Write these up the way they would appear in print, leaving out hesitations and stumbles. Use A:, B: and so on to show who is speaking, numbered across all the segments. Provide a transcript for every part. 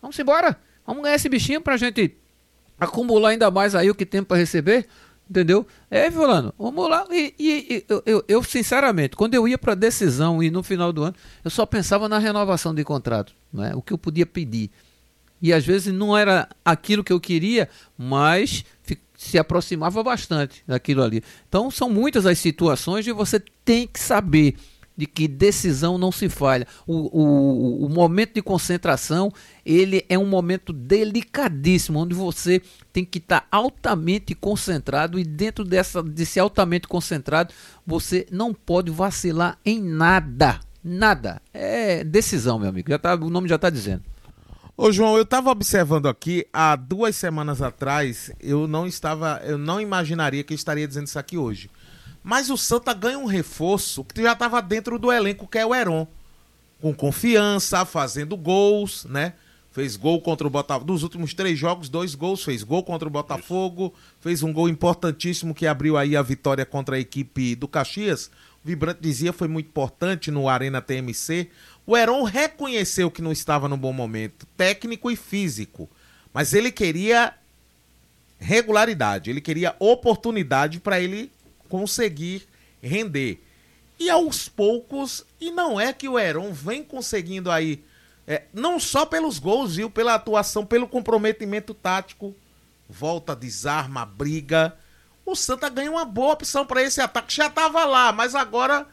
A: Vamos embora. Vamos ganhar esse bichinho pra gente acumular ainda mais aí o que tem pra receber. Entendeu? Fulano, vamos lá. Eu, sinceramente, quando eu ia pra decisão e no final do ano, eu só pensava na renovação de contrato, né? O que eu podia pedir. E às vezes não era aquilo que eu queria, mas se aproximava bastante daquilo ali. Então são muitas as situações e você tem que saber de que decisão não se falha. O momento de concentração, ele é um momento delicadíssimo, onde você tem que estar altamente concentrado, e dentro desse altamente concentrado, você não pode vacilar em nada. Nada. É decisão, meu amigo. O nome já está dizendo.
B: Ô João, eu estava observando aqui, há 2 semanas atrás, eu não imaginaria que eu estaria dizendo isso aqui hoje. Mas o Santa ganha um reforço que já estava dentro do elenco, que é o Heron. Com confiança, fazendo gols, né? Fez gol contra o Botafogo. Dos últimos 3 jogos, 2 gols. Fez gol contra o Botafogo. Fez um gol importantíssimo que abriu aí a vitória contra a equipe do Caxias. O Vibrante dizia, foi muito importante no Arena TMC. O Heron reconheceu que não estava no bom momento, técnico e físico. Mas ele queria regularidade, ele queria oportunidade para ele conseguir render. E aos poucos, e não é que o Heron vem conseguindo aí, não só pelos gols, viu, pela atuação, pelo comprometimento tático, volta, desarma, briga. O Santa ganha uma boa opção para esse ataque, já estava lá, mas agora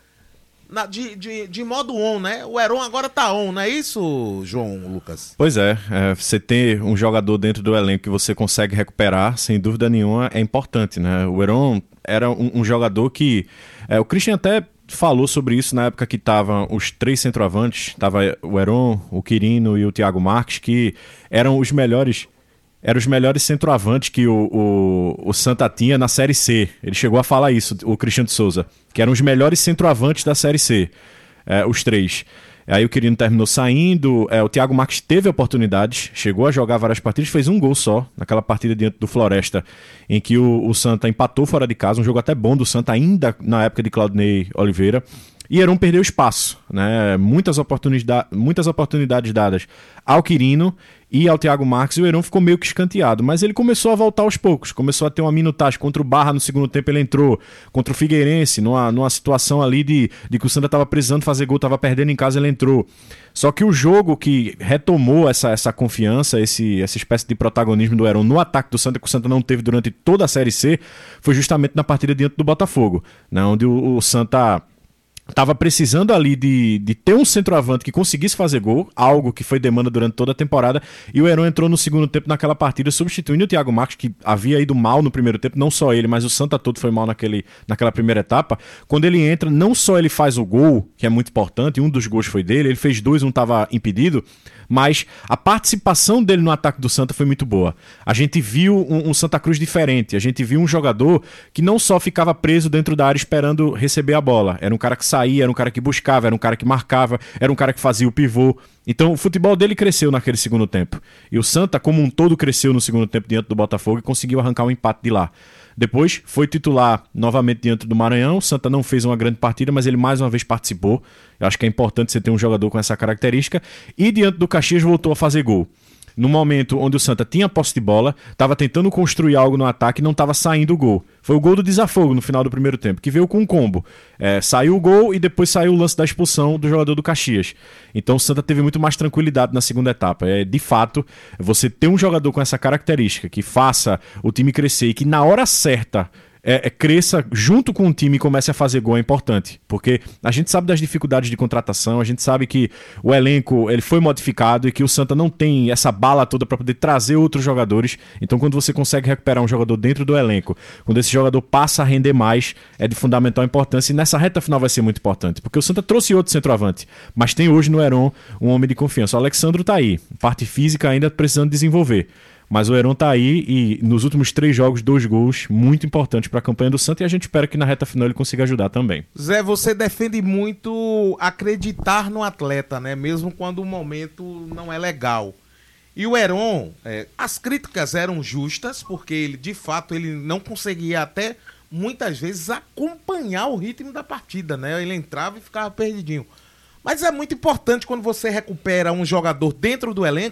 B: de modo on, né? O Heron agora tá on, não é isso, João Lucas?
C: Pois é, você ter um jogador dentro do elenco que você consegue recuperar, sem dúvida nenhuma, é importante, né? O Heron era um jogador que... o Christian até falou sobre isso na época que estavam os 3 centroavantes, tava o Heron, o Quirino e o Thiago Marques, que eram os melhores centroavantes que o Santa tinha na Série C. Ele chegou a falar isso, o Cristiano de Souza, que eram os melhores centroavantes da Série C, os 3. Aí o Quirino terminou saindo, o Thiago Marques teve oportunidades, chegou a jogar várias partidas, fez um gol só, naquela partida diante do Floresta, em que o Santa empatou fora de casa, um jogo até bom do Santa, ainda na época de Claudinei Oliveira. E Heron perdeu espaço, né? Muitas oportunidades dadas ao Quirino e ao Thiago Marques, e o Heron ficou meio que escanteado, mas ele começou a voltar aos poucos, começou a ter uma minutagem. Contra o Barra no segundo tempo ele entrou, contra o Figueirense, numa situação ali de que o Santa estava precisando fazer gol, estava perdendo em casa, ele entrou. Só que o jogo que retomou essa confiança, essa espécie de protagonismo do Heron no ataque do Santa, que o Santa não teve durante toda a Série C, foi justamente na partida diante do Botafogo, né? Onde o Santa estava precisando ali de ter um centroavante que conseguisse fazer gol, algo que foi demanda durante toda a temporada, e o Heron entrou no segundo tempo naquela partida, substituindo o Thiago Marques, que havia ido mal no primeiro tempo, não só ele, mas o Santa todo foi mal naquela primeira etapa. Quando ele entra, não só ele faz o gol, que é muito importante, um dos gols foi dele, ele fez 2, um estava impedido, mas a participação dele no ataque do Santa foi muito boa. A gente viu um Santa Cruz diferente, a gente viu um jogador que não só ficava preso dentro da área esperando receber a bola, era um cara que saía, era um cara que buscava, era um cara que marcava, era um cara que fazia o pivô. Então o futebol dele cresceu naquele segundo tempo. E o Santa, como um todo, cresceu no segundo tempo diante do Botafogo e conseguiu arrancar um empate de lá. Depois foi titular novamente diante do Maranhão. O Santa não fez uma grande partida, mas ele mais uma vez participou. Eu acho que é importante você ter um jogador com essa característica. E diante do Caxias voltou a fazer gol. No momento onde o Santa tinha posse de bola, estava tentando construir algo no ataque e não estava saindo o gol. Foi o gol do desafogo no final do primeiro tempo, que veio com um combo. Saiu o gol e depois saiu o lance da expulsão do jogador do Caxias. Então o Santa teve muito mais tranquilidade na segunda etapa. De fato, você ter um jogador com essa característica, que faça o time crescer e que na hora certa cresça junto com o time e comece a fazer gol é importante, porque a gente sabe das dificuldades de contratação, a gente sabe que o elenco ele foi modificado e que o Santa não tem essa bala toda para poder trazer outros jogadores. Então quando você consegue recuperar um jogador dentro do elenco, quando esse jogador passa a render mais, é de fundamental importância, e nessa reta final vai ser muito importante, porque o Santa trouxe outro centroavante, mas tem hoje no Heron um homem de confiança. O Alexandro tá aí, parte física ainda precisando desenvolver, mas o Heron tá aí e nos últimos 3 jogos, 2 gols, muito importantes para a campanha do Santa, e a gente espera que na reta final ele consiga ajudar também.
B: Zé, você defende muito acreditar no atleta, né? Mesmo quando o momento não é legal. E o Heron, as críticas eram justas, porque ele, de fato, ele não conseguia até muitas vezes acompanhar o ritmo da partida, né? Ele entrava e ficava perdidinho. Mas é muito importante quando você recupera um jogador dentro do elenco,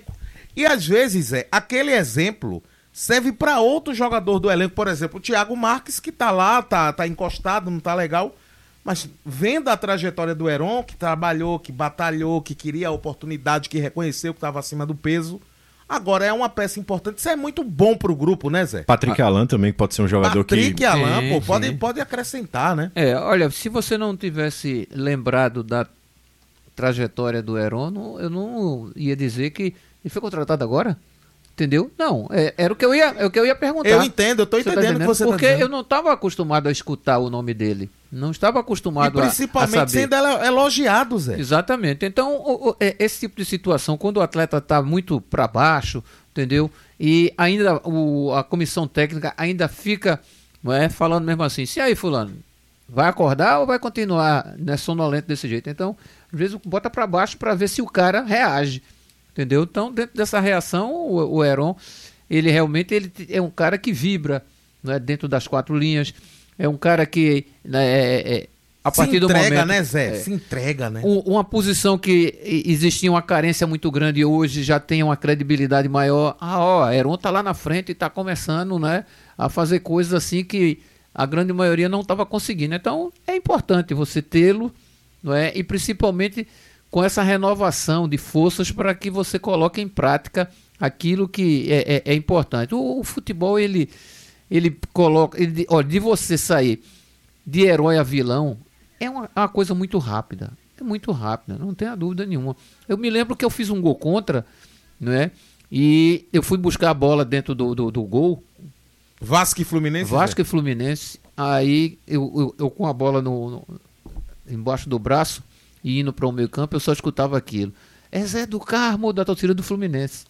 B: E às vezes, aquele exemplo serve para outro jogador do elenco, por exemplo, o Thiago Marques, que tá lá, tá encostado, não tá legal, mas vendo a trajetória do Heron, que trabalhou, que batalhou, que queria a oportunidade, que reconheceu que estava acima do peso, agora é uma peça importante. Isso é muito bom pro grupo, né, Zé?
C: Patrick Alan também, que pode ser um jogador
B: Patrick Alan,
A: Sim,
B: pô,
A: sim.
B: pode acrescentar, né?
A: Olha, se você não tivesse lembrado da trajetória do Heron, eu não ia dizer que ele foi contratado agora. Entendeu? Não, era o que eu ia perguntar.
B: Eu entendo, eu tô
A: Você tá
B: entendendo o que você
A: Porque
B: tá dizendo.
A: eu não estava acostumado a escutar o nome dele. Não estava
B: E
A: acostumado a
B: principalmente
A: saber.
B: sendo elogiado, Zé.
A: Exatamente. Então, esse tipo de situação, quando o atleta está muito para baixo, entendeu? E ainda a comissão técnica ainda fica, não é, falando mesmo assim, se aí fulano, vai acordar ou vai continuar, né, sonolento desse jeito? Então, às vezes bota para baixo para ver se o cara reage, entendeu? Então, dentro dessa reação, o Heron, ele realmente ele é um cara que vibra, né, dentro das quatro linhas, é um cara que, né, a partir do momento...
B: Se entrega, né, Zé? Se entrega, né?
A: Uma posição que existia uma carência muito grande e hoje já tem uma credibilidade maior. Heron tá lá na frente e está começando, né, a fazer coisas assim que a grande maioria não estava conseguindo. Então é importante você tê-lo, não é? E principalmente com essa renovação de forças para que você coloque em prática aquilo que é importante. O futebol, ele coloca... Olha, de você sair de herói a vilão, é uma coisa muito rápida. É muito rápida, não tenha dúvida nenhuma. Eu me lembro que eu fiz um gol contra, né? E eu fui buscar a bola dentro do gol.
B: Vasco e Fluminense?
A: Vasco e Fluminense. Aí eu com a bola embaixo do braço e indo para o meio campo, eu só escutava aquilo. É Zé do Carmo, da torcida do Fluminense.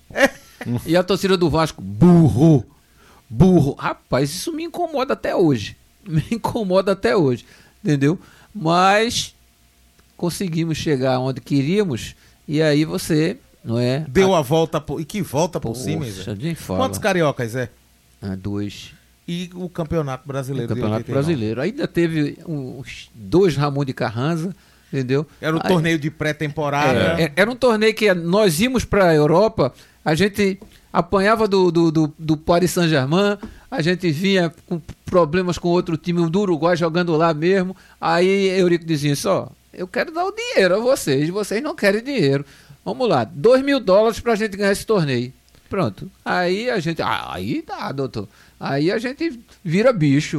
A: E a torcida do Vasco, burro. Rapaz, isso me incomoda até hoje. Entendeu? Mas conseguimos chegar onde queríamos e aí você, não é?
B: Deu a volta, e que volta por cima, Zé.
A: Nem fala.
B: Quantos cariocas, Zé?
A: 2.
B: E o Campeonato Brasileiro.
A: O Campeonato Brasileiro. Ainda teve uns 2 Ramon de Carranza, entendeu?
B: Era o torneio de pré-temporada.
A: Era um torneio que nós íamos para a Europa, a gente apanhava do Paris Saint-Germain, a gente vinha com problemas com outro time do Uruguai jogando lá mesmo. Aí Eurico dizia só, eu quero dar o dinheiro a vocês não querem dinheiro. Vamos lá, $2.000 pra gente ganhar esse torneio. Pronto. Aí a gente, aí dá, doutor. Aí a gente vira bicho.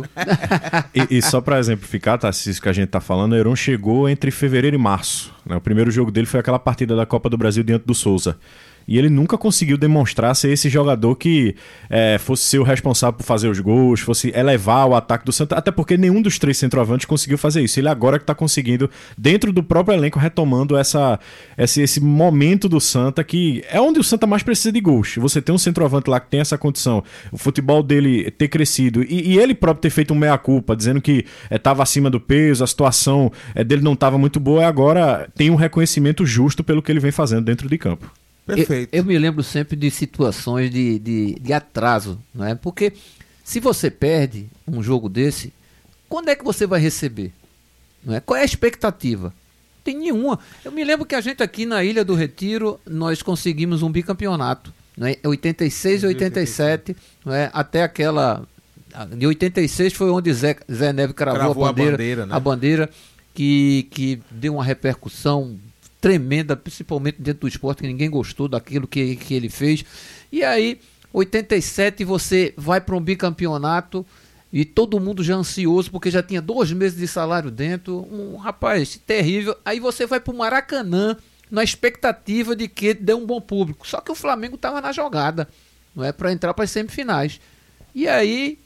C: E só para exemplificar, Tarcísio, que a gente tá falando, o Heron chegou entre fevereiro e março, né? O primeiro jogo dele foi aquela partida da Copa do Brasil diante do Souza. E ele nunca conseguiu demonstrar ser esse jogador que fosse ser o responsável por fazer os gols, fosse elevar o ataque do Santa, até porque nenhum dos 3 centroavantes conseguiu fazer isso. Ele agora que está conseguindo, dentro do próprio elenco, retomando esse momento do Santa, que é onde o Santa mais precisa de gols. Você tem um centroavante lá que tem essa condição, o futebol dele ter crescido, e ele próprio ter feito um meia-culpa, dizendo que estava acima do peso, a situação dele não estava muito boa, e agora tem um reconhecimento justo pelo que ele vem fazendo dentro de campo.
B: Perfeito.
A: Eu me lembro sempre de situações de atraso, não é? Porque se você perde um jogo desse, quando é que você vai receber? Não é? Qual é a expectativa? Não tem nenhuma. Eu me lembro que a gente aqui na Ilha do Retiro, nós conseguimos um bicampeonato, não é? 86 e 87, não é? Até aquela... De 86 foi onde Zé Neves cravou a bandeira,
B: né?
A: A bandeira que deu uma repercussão tremenda, principalmente dentro do esporte, que ninguém gostou daquilo que ele fez. E aí, 87, você vai para um bicampeonato e todo mundo já ansioso, porque já tinha 2 meses de salário dentro. Rapaz, terrível. Aí você vai para o Maracanã, na expectativa de que dê um bom público. Só que o Flamengo estava na jogada, não é, para entrar para as semifinais. E aí,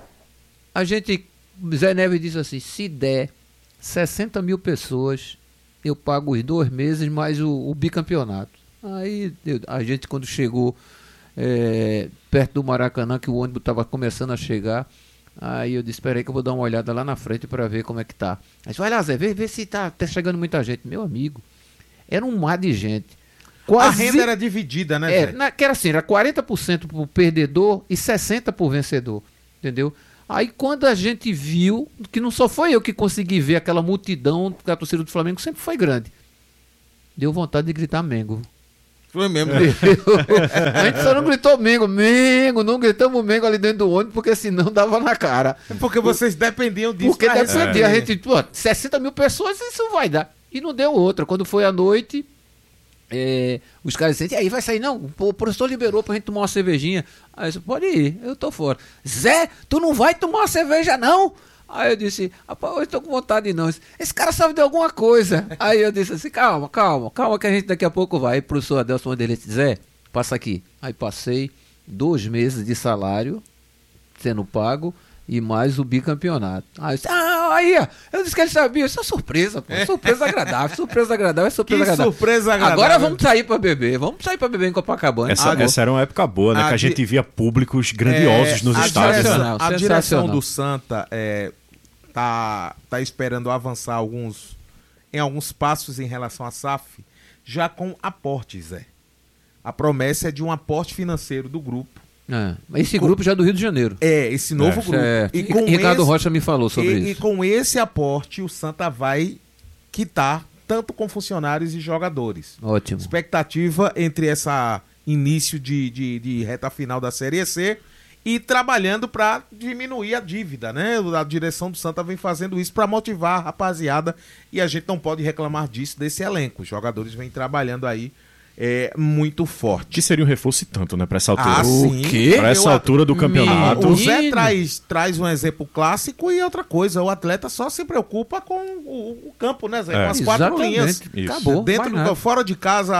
A: Zé Neves disse assim, se der 60 mil pessoas... eu pago os 2 meses mais o bicampeonato. Aí a gente, quando chegou perto do Maracanã, que o ônibus estava começando a chegar, aí eu disse, espera aí que eu vou dar uma olhada lá na frente para ver como é que tá. Aí disse, vai lá, Zé, vê se tá chegando muita gente. Meu amigo, era um mar de gente.
B: Quase... A renda era dividida, né, Zé?
A: Que era assim, era 40% pro perdedor e 60% pro vencedor, entendeu? Aí quando a gente viu, que não só foi eu que consegui ver aquela multidão, que a torcida do Flamengo sempre foi grande, deu vontade de gritar Mengo.
B: Foi mesmo.
A: A gente só não gritou Mengo, não gritamos Mengo ali dentro do ônibus, porque senão dava na cara.
B: Porque vocês dependiam disso.
A: Porque dependia, a gente, 60 mil pessoas, isso vai dar. E não deu outra. Quando foi à noite, os caras disseram, e aí vai sair? Não, o professor liberou pra gente tomar uma cervejinha. Aí eu disse, pode ir, eu tô fora. Zé, tu não vai tomar uma cerveja não? Aí eu disse, rapaz, eu tô com vontade não. Esse cara sabe de alguma coisa. Aí eu disse assim, calma, que a gente daqui a pouco vai. Aí o professor Adelson Mandelete disse, Zé, passa aqui. Aí passei 2 meses de salário sendo pago e mais o bicampeonato. Aí eu disse, eu disse que ele sabia. Isso é surpresa, pô. Surpresa agradável.
B: Surpresa agradável.
A: Agora vamos sair pra beber. Em Copacabana.
C: Essa era uma época boa, né? Que a gente via públicos grandiosos nos estádios.
B: A direção do Santa tá esperando avançar em alguns passos em relação à SAF, já com aportes, Zé. A promessa é de um aporte financeiro do grupo.
A: Esse grupo já é do Rio de Janeiro.
B: Esse novo grupo.
A: E Ricardo Rocha me falou sobre isso.
B: E com esse aporte, o Santa vai quitar tanto com funcionários e jogadores.
A: Ótimo.
B: Expectativa entre essa início de reta final da Série C e trabalhando para diminuir a dívida, né? A direção do Santa vem fazendo isso para motivar a rapaziada e a gente não pode reclamar disso, desse elenco. Os jogadores vêm trabalhando aí muito forte.
C: Que seria um reforço e tanto, né, pra essa altura.
B: Sim.
C: O quê? Pra essa altura do campeonato.
B: O Zé traz um exemplo clássico e outra coisa, o atleta só se preocupa com o campo, né, Zé? Com as 4 linhas.
A: Acabou.
B: Fora de casa,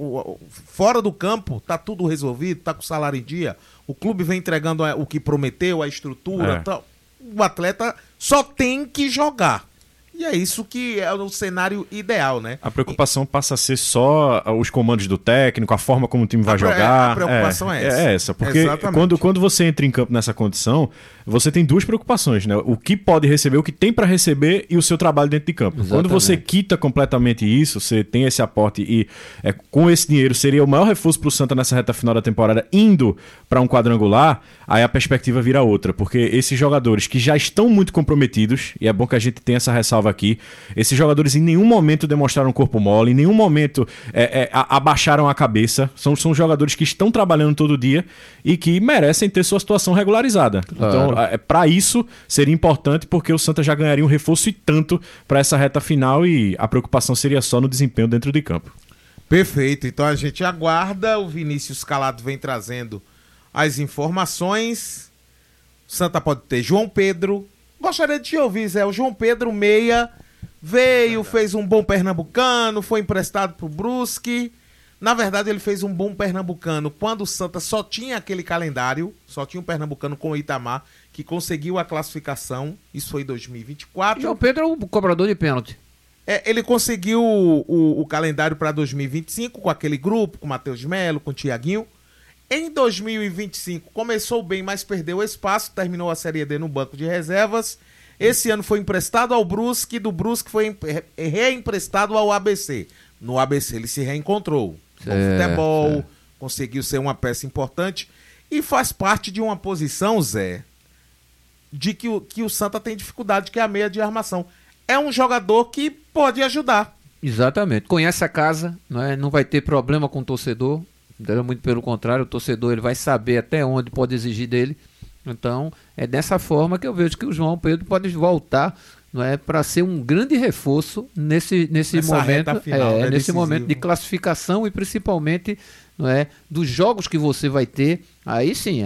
B: fora do campo, tá tudo resolvido, tá com o salário em dia, o clube vem entregando o que prometeu, a estrutura, o atleta só tem que jogar. E é isso que é o cenário ideal, né?
C: A preocupação passa a ser só os comandos do técnico, a forma como o time vai jogar.
B: A preocupação é essa.
C: É essa, porque quando você entra em campo nessa condição, você tem 2 preocupações, né? O que pode receber, o que tem para receber e o seu trabalho dentro de campo. Exatamente. Quando você quita completamente isso, você tem esse aporte e com esse dinheiro seria o maior reforço para o Santa nessa reta final da temporada, indo para um quadrangular, aí a perspectiva vira outra, porque esses jogadores que já estão muito comprometidos, e é bom que a gente tenha essa ressalva aqui, esses jogadores em nenhum momento demonstraram corpo mole, em nenhum momento abaixaram a cabeça, são jogadores que estão trabalhando todo dia e que merecem ter sua situação regularizada. Claro. Então, para isso seria importante, porque o Santa já ganharia um reforço e tanto para essa reta final e a preocupação seria só no desempenho dentro de campo.
B: Perfeito, então a gente aguarda, o Vinícius Calado vem trazendo as informações. O Santa pode ter João Pedro. Gostaria de te ouvir, Zé. O João Pedro Meia veio, fez um bom pernambucano, foi emprestado pro Brusque. Na verdade, ele fez um bom pernambucano quando o Santa só tinha aquele calendário, só tinha um pernambucano com o Itamar, que conseguiu a classificação. Isso foi em 2024.
A: João Pedro é o cobrador de pênalti.
B: Ele conseguiu o calendário para 2025 com aquele grupo, com o Matheus Melo, com o Thiaguinho. Em 2025 começou bem, mas perdeu espaço, terminou a Série D no banco de reservas. Esse ano foi emprestado ao Brusque, do Brusque foi reemprestado ao ABC. No ABC ele se reencontrou. No futebol, conseguiu ser uma peça importante e faz parte de uma posição, Zé, de que o Santa tem dificuldade, que é a meia de armação. É um jogador que pode ajudar.
A: Exatamente. Conhece a casa, não vai ter problema com o torcedor. Muito pelo contrário, o torcedor ele vai saber até onde pode exigir dele. Então, é dessa forma que eu vejo que o João Pedro pode voltar, para ser um grande reforço nesse momento,
B: final,
A: nesse momento de classificação e principalmente dos jogos que você vai ter. Aí sim,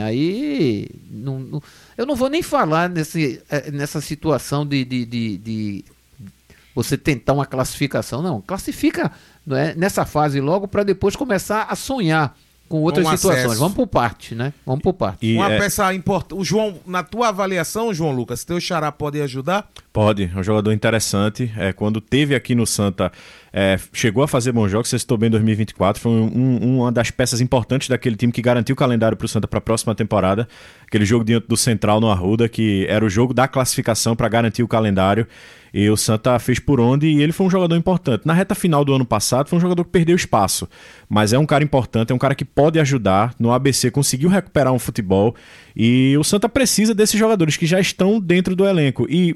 A: eu não vou nem falar nessa situação de você tentar uma classificação. Não, classifica nessa fase logo para depois começar a sonhar com outras situações.
B: Acesso.
A: Vamos por parte, né? Vamos por parte.
B: Uma peça importante. O João, na tua avaliação, João Lucas, teu xará pode ajudar?
C: Pode, é um jogador interessante. Quando teve aqui no Santa, chegou a fazer bons jogos, você citou bem em 2024, foi uma das peças importantes daquele time que garantiu o calendário para o Santa para a próxima temporada. Aquele jogo diante do Central no Arruda, que era o jogo da classificação para garantir o calendário. E o Santa fez por onde e ele foi um jogador importante. Na reta final do ano passado, foi um jogador que perdeu espaço. Mas é um cara importante, é um cara que pode ajudar. No ABC conseguiu recuperar um futebol. E o Santa precisa desses jogadores que já estão dentro do elenco. E a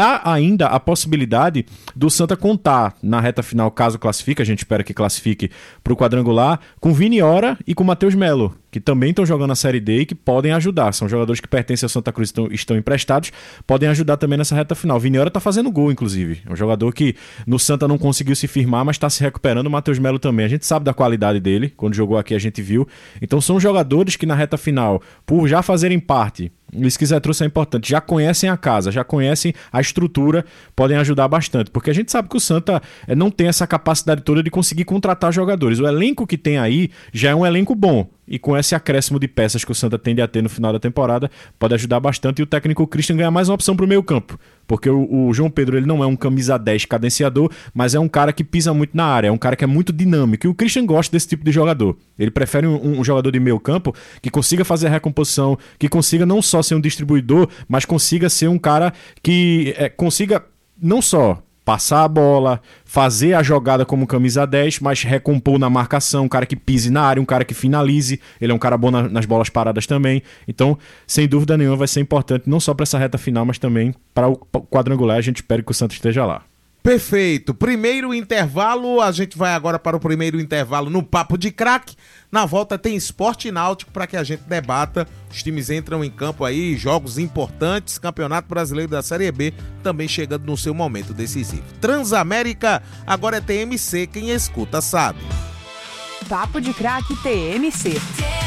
C: há ainda a possibilidade do Santa contar na reta final, caso classifique, a gente espera que classifique para o quadrangular, com Vini Ora e com Matheus Melo, que também estão jogando a Série D e que podem ajudar. São jogadores que pertencem ao Santa Cruz, estão emprestados, podem ajudar também nessa reta final. Vini Ora está fazendo gol, inclusive. É um jogador que no Santa não conseguiu se firmar, mas está se recuperando. O Matheus Melo também. A gente sabe da qualidade dele. Quando jogou aqui a gente viu. Então são jogadores que na reta final, por já fazerem parte, isso que Zé trouxe é importante, já conhecem a casa, já conhecem a estrutura, podem ajudar bastante. Porque a gente sabe que o Santa não tem essa capacidade toda de conseguir contratar jogadores. O elenco que tem aí já é um elenco bom. E com esse acréscimo de peças que o Santa tende a ter no final da temporada, pode ajudar bastante. E o técnico Christian ganha mais uma opção para o meio campo. Porque o João Pedro ele não é um camisa 10 cadenciador, mas é um cara que pisa muito na área, é um cara que é muito dinâmico. E o Christian gosta desse tipo de jogador. Ele prefere um jogador de meio campo que consiga fazer a recomposição, que consiga não só ser um distribuidor, mas consiga ser um cara que consiga não só passar a bola, fazer a jogada como camisa 10, mas recompor na marcação, um cara que pise na área, um cara que finalize. Ele é um cara bom nas bolas paradas também. Então, sem dúvida nenhuma, vai ser importante não só para essa reta final, mas também para o quadrangular. A gente espera que o Santos esteja lá.
B: Perfeito. Primeiro intervalo, a gente vai agora para o primeiro intervalo no Papo de Craque. Na volta tem Esporte Náutico para que a gente debata. Os times entram em campo aí, jogos importantes, Campeonato Brasileiro da Série B também chegando no seu momento decisivo. Transamérica, agora é TMC, quem escuta sabe.
D: Papo de Craque TMC.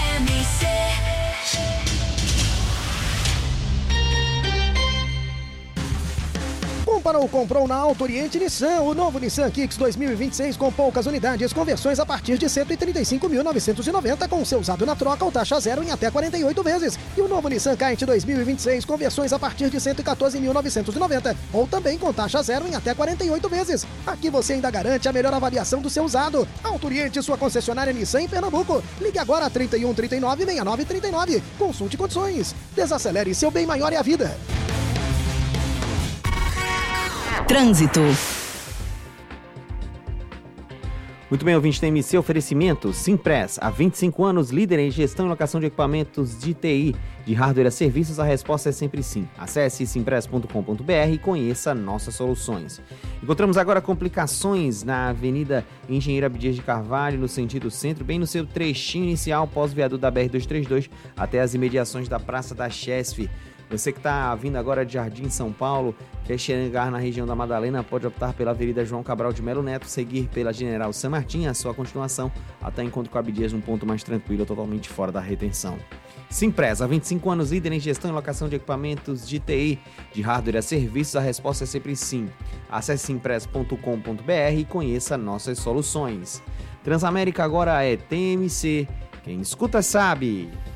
E: Comprou ou comprou na Auto Oriente Nissan, o novo Nissan Kicks 2026 com poucas unidades, conversões a partir de R$ 135.990 com seu usado na troca ou taxa zero em até 48 vezes. E o novo Nissan Kite 2026 com versões a partir de R$ 114.990 ou também com taxa zero em até 48 vezes. Aqui você ainda garante a melhor avaliação do seu usado. Auto Oriente, sua concessionária Nissan em Pernambuco. Ligue agora a 31 39 69 39. Consulte condições. Desacelere, seu bem maior é a vida.
D: Trânsito.
F: Muito bem, ouvinte TMC, oferecimento Simpress, há 25 anos, líder em gestão e locação de equipamentos de TI, de hardware a serviços, a resposta é sempre sim. Acesse simpress.com.br e conheça nossas soluções. Encontramos agora complicações na Avenida Engenheiro Abdias de Carvalho, no sentido centro, bem no seu trechinho inicial, pós-viaduto da BR-232, até as imediações da Praça da Chesf. Você que está vindo agora de Jardim, São Paulo, quer chegar na região da Madalena, pode optar pela Avenida João Cabral de Melo Neto, seguir pela General San Martin, a sua continuação, até encontro com a Abdias, num ponto mais tranquilo, totalmente fora da retenção. Simpress, há 25 anos, líder em gestão e locação de equipamentos de TI, de hardware a serviços, a resposta é sempre sim. Acesse simpress.com.br e conheça nossas soluções. Transamérica agora é TMC, quem escuta sabe.